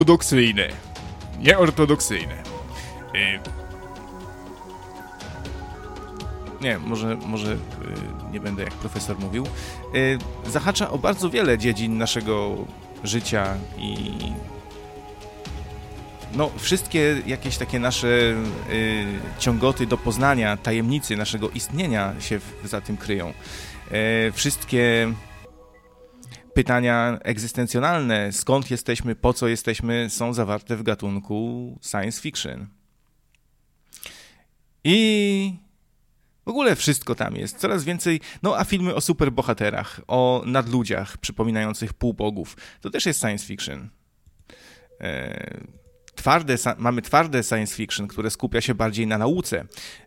Ortodoksyjne. Nieortodoksyjne. Nie, może nie będę jak profesor mówił. Zahacza o bardzo wiele dziedzin naszego życia i wszystkie jakieś takie nasze ciągoty do poznania, tajemnicy naszego istnienia się za tym kryją. Wszystkie pytania egzystencjonalne, skąd jesteśmy, po co jesteśmy, są zawarte w gatunku science fiction. I w ogóle wszystko tam jest, coraz więcej, a filmy o superbohaterach, o nadludziach przypominających półbogów, to też jest science fiction. Mamy twarde science fiction, które skupia się bardziej na nauce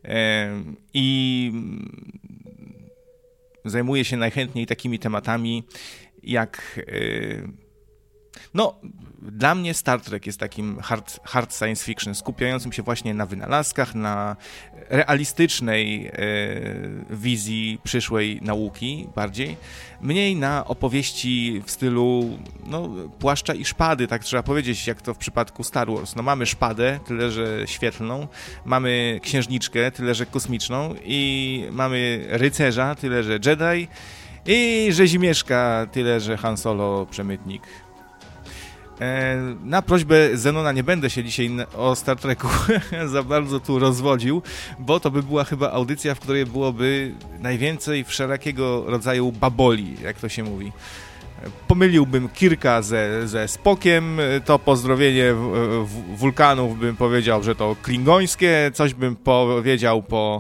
i zajmuje się najchętniej takimi tematami jak... dla mnie Star Trek jest takim hard science fiction, skupiającym się właśnie na wynalazkach, na realistycznej wizji przyszłej nauki bardziej, mniej na opowieści w stylu płaszcza i szpady, tak trzeba powiedzieć, jak to w przypadku Star Wars. Mamy szpadę, tyle że świetlną, mamy księżniczkę, tyle że kosmiczną i mamy rycerza, tyle że Jedi i rzezimieszka, tyle że Han Solo, przemytnik. Na prośbę Zenona nie będę się dzisiaj o Star Treku za bardzo tu rozwodził, bo to by była chyba audycja, w której byłoby najwięcej wszelakiego rodzaju baboli, jak to się mówi. Pomyliłbym Kirka ze Spokiem, to pozdrowienie wulkanów bym powiedział, że to klingońskie, coś bym powiedział po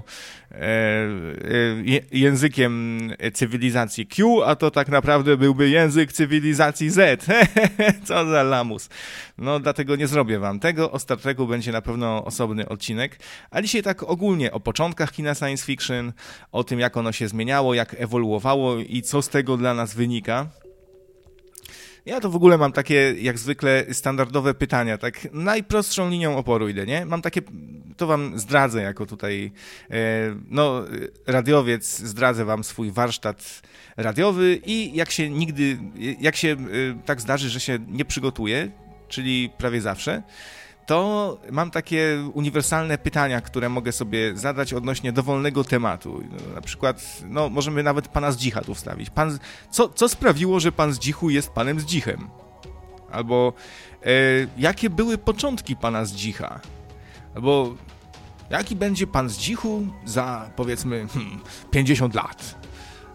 językiem cywilizacji Q, a to tak naprawdę byłby język cywilizacji Z. Co za lamus. Dlatego nie zrobię wam tego. O Star Treku będzie na pewno osobny odcinek. A dzisiaj tak ogólnie o początkach kina science fiction, o tym, jak ono się zmieniało, jak ewoluowało i co z tego dla nas wynika. Ja to w ogóle mam takie, jak zwykle, standardowe pytania, tak najprostszą linią oporu idę, nie? Mam takie, to wam zdradzę jako tutaj, radiowiec, zdradzę wam swój warsztat radiowy i jak się tak zdarzy, że się nie przygotuję, czyli prawie zawsze, to mam takie uniwersalne pytania, które mogę sobie zadać odnośnie dowolnego tematu. Na przykład, możemy nawet pana Zdzicha tu wstawić. Co sprawiło, że pan Zdzichu jest panem Zdzichem? Albo jakie były początki pana Zdzicha? Albo jaki będzie pan Zdzichu za, powiedzmy, 50 lat?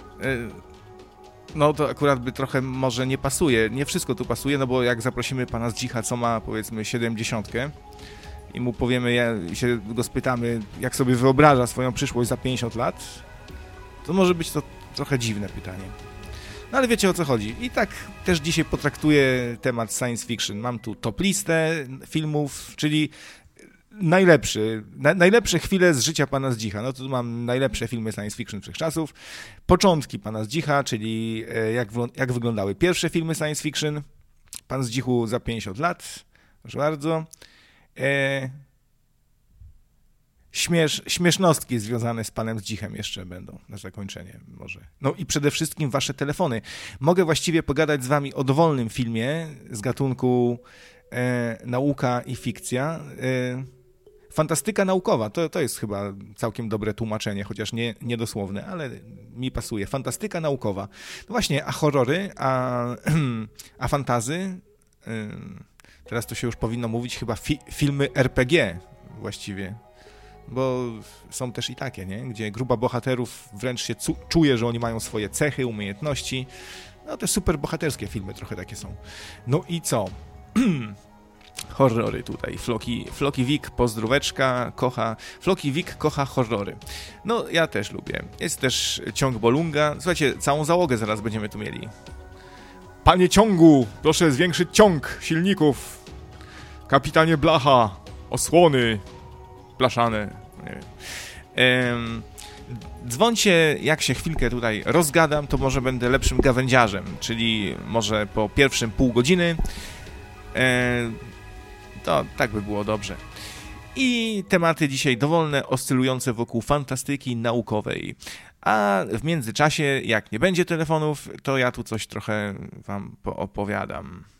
To akurat by trochę może nie pasuje. Nie wszystko tu pasuje, bo jak zaprosimy pana Zdzicha, co ma, powiedzmy, 70 i mu powiemy, się go spytamy, jak sobie wyobraża swoją przyszłość za 50 lat, to może być to trochę dziwne pytanie. Ale wiecie, o co chodzi. I tak też dzisiaj potraktuję temat science fiction. Mam tu top listę filmów, czyli najlepsze chwile z życia pana Zdzicha. Tu mam najlepsze filmy science fiction wszechczasów. Początki pana Zdzicha, czyli jak wyglądały pierwsze filmy science fiction. Pan Zdzichu za 50 lat. Proszę bardzo. Śmiesznostki związane z panem Zdzichem jeszcze będą na zakończenie może. I przede wszystkim wasze telefony. Mogę właściwie pogadać z wami o dowolnym filmie z gatunku nauka i fikcja. Fantastyka naukowa, to jest chyba całkiem dobre tłumaczenie, chociaż niedosłowne, ale mi pasuje. Fantastyka naukowa. Właśnie, a horrory, a fantazy, teraz to się już powinno mówić chyba filmy RPG właściwie, bo są też i takie, nie? Gdzie grupa bohaterów wręcz się czuje, że oni mają swoje cechy, umiejętności. Te super bohaterskie filmy trochę takie są. I co? Horrory tutaj. Floki Wik, pozdróweczka, Floki Wik kocha horrory. Ja też lubię. Jest też ciąg Bolunga. Słuchajcie, całą załogę zaraz będziemy tu mieli. Panie ciągu, proszę zwiększyć ciąg silników. Kapitanie Blacha, osłony blaszane. Nie wiem. Dzwońcie, jak się chwilkę tutaj rozgadam, to może będę lepszym gawędziarzem, czyli może po pierwszym pół godziny to tak by było dobrze. I tematy dzisiaj dowolne, oscylujące wokół fantastyki naukowej. A w międzyczasie, jak nie będzie telefonów, to ja tu coś trochę wam poopowiadam.